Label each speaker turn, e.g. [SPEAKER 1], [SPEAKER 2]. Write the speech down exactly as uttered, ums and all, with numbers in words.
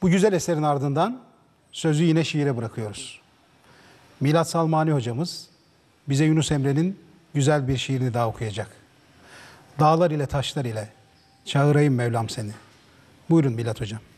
[SPEAKER 1] Bu güzel eserin ardından sözü yine şiire bırakıyoruz. Milat Salmani hocamız bize Yunus Emre'nin güzel bir şiirini daha okuyacak. Dağlar ile taşlar ile çağırayım Mevlam seni. Buyurun Milat hocam.